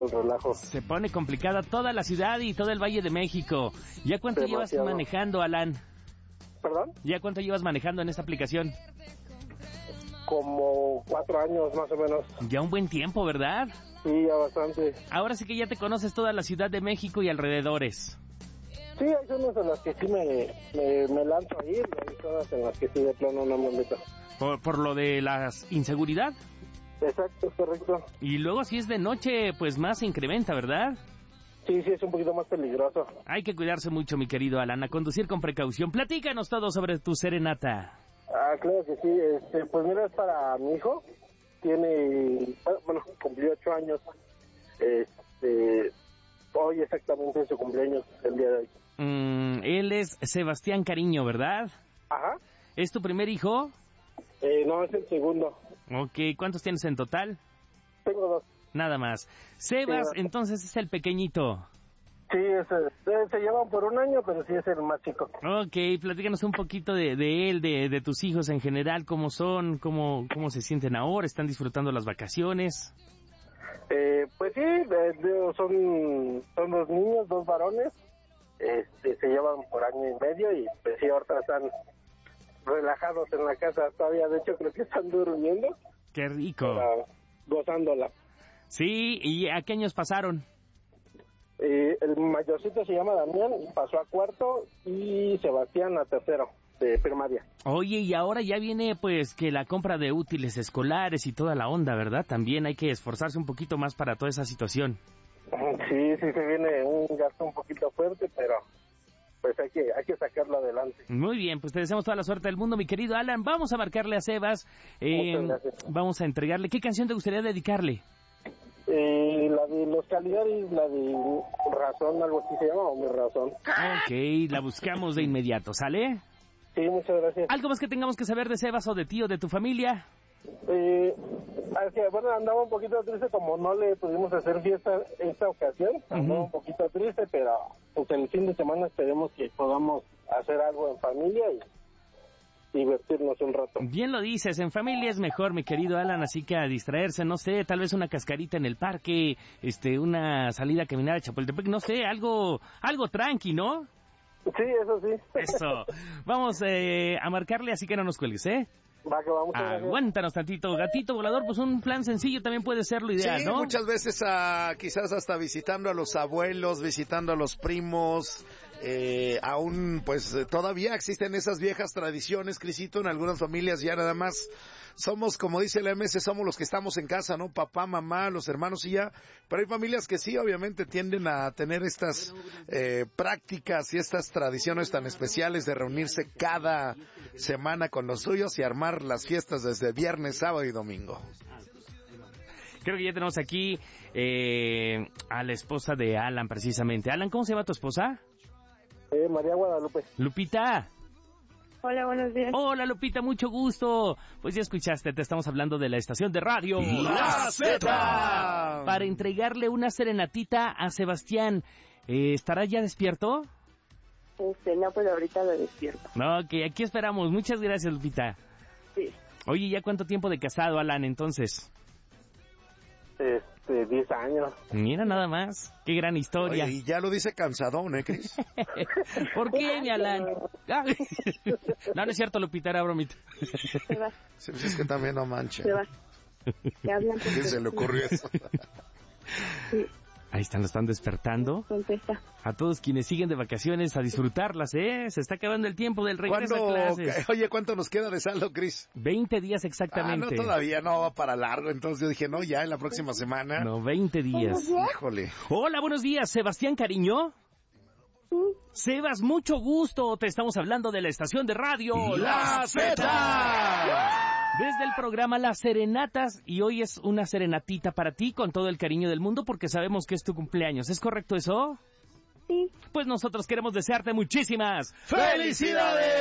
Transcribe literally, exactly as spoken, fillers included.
el relajo. Se pone complicada toda la ciudad y todo el Valle de México. ¿Ya cuánto Demasiado. llevas manejando, Alan? ¿Perdón? ¿Ya cuánto llevas manejando en esta aplicación? Como cuatro años más o menos. Ya un buen tiempo, ¿verdad? Sí, ya bastante. Ahora sí que ya te conoces toda la Ciudad de México y alrededores. Sí, hay zonas en las que sí me, me, me lanzo a ir, y hay zonas en las que sí de plano no me meto. ¿Por, por lo de la inseguridad? Exacto, es correcto. Y luego si es de noche, pues más se incrementa, ¿verdad? Sí, sí, es un poquito más peligroso. Hay que cuidarse mucho, mi querido Alan, a conducir con precaución. Platícanos todo sobre tu serenata. Ah, claro que sí. Este, pues mira, es para mi hijo. Tiene, bueno, cumplió ocho años. Este, hoy exactamente es su cumpleaños, el día de hoy. Mm, él es Sebastián Cariño, ¿verdad? Ajá. ¿Es tu primer hijo? Eh, no, es el segundo. Ok, ¿cuántos tienes en total? Tengo dos. Nada más. Sebas, Sí, entonces es el pequeñito. Sí, es, eh, se llevan por un año, pero sí es el más chico. Ok, platícanos un poquito de, de él, de, de tus hijos en general, cómo son, cómo, cómo se sienten ahora, están disfrutando las vacaciones. Eh, pues sí, eh, de- son, son dos niños, dos varones. Este, se llevan por año y medio y pues sí, ahorita están relajados en la casa todavía. De hecho, creo que están durmiendo, Qué rico. uh, gozándola. Sí, ¿y a qué años pasaron? Eh, el mayorcito se llama Damián, pasó a cuarto, y Sebastián a tercero de primaria. Oye, y ahora ya viene pues que la compra de útiles escolares y toda la onda, ¿verdad? También hay que esforzarse un poquito más para toda esa situación. Sí, sí se viene un gasto un poquito fuerte, pero pues hay que hay que sacarlo adelante. Muy bien, pues te deseamos toda la suerte del mundo, mi querido Alan. Vamos a marcarle a Sebas, eh, Muchas gracias. vamos a entregarle. ¿Qué canción te gustaría dedicarle? Eh, la de Los Caligaris, la de Razón, algo así se llama, o Mi Razón. Ok, la buscamos de inmediato, ¿sale? Sí, muchas gracias. ¿Algo más que tengamos que saber de Sebas o de ti o de tu familia? Eh, es que, bueno, andaba un poquito triste, como no le pudimos hacer fiesta esta ocasión, andaba Ujú. un poquito triste, pero pues el fin de semana esperemos que podamos hacer algo en familia y divertirnos un rato. Bien lo dices, en familia es mejor, mi querido Alan, así que a distraerse, no sé, tal vez una cascarita en el parque, este, una salida a caminar a Chapultepec, no sé, algo, algo tranqui, ¿no? Sí, eso sí. Eso. Vamos eh, a marcarle, así que no nos cuelgues, ¿eh? Va, que vamos. Aguántanos tantito. Gatito volador, pues un plan sencillo también puede ser lo ideal, Sí, ¿no? muchas veces ah, quizás hasta visitando a los abuelos, visitando a los primos, eh, aún pues eh, todavía existen esas viejas tradiciones, Crisito, en algunas familias ya nada más somos, como dice la M S, somos los que estamos en casa, ¿no? Papá, mamá, los hermanos y ya, pero hay familias que sí, obviamente tienden a tener estas eh, prácticas y estas tradiciones tan especiales de reunirse cada semana con los suyos y armar las fiestas desde viernes, sábado y domingo. Creo que ya tenemos aquí eh, a la esposa de Alan, precisamente. Alan, ¿cómo se llama tu esposa? Eh, María Guadalupe. Lupita. Hola, buenos días. Hola, Lupita, mucho gusto. Pues ya escuchaste, te estamos hablando de la estación de radio La Zeta. para entregarle una serenatita a Sebastián. Eh, ¿Estará ya despierto? Este, no, pues ahorita lo despierto. No, ok, aquí esperamos. Muchas gracias, Lupita. Sí. Oye, ¿ya cuánto tiempo de casado, Alan, entonces? Este, diez años. Mira nada más, qué gran historia. Oye, y ya lo dice cansadón, ¿eh, Cris? ¿Por qué, mi Alan? Ah. No, no es cierto, Lupita, era bromita. Se va, Sí, pues es que también no manches. se va. ¿Qué hablan? ¿A quién se le ocurrió eso? Sí, Ahí están, lo están despertando. contesta. A todos quienes siguen de vacaciones, a disfrutarlas, ¿eh? Se está acabando el tiempo del regreso a ¿Cuándo, clases. oye, ¿cuánto nos queda de saldo, Cris? veinte días Ah, exactamente. no, todavía no va para largo, entonces yo dije, no, ya en la próxima semana. No, veinte días. Híjole. Hola, buenos días, Sebastián Cariño. Sebas, mucho gusto. Te estamos hablando de la estación de radio La Zeta. desde el programa Las Serenatas, y hoy es una serenatita para ti con todo el cariño del mundo porque sabemos que es tu cumpleaños. ¿Es correcto eso? Sí. Pues nosotros queremos desearte muchísimas ¡Felicidades!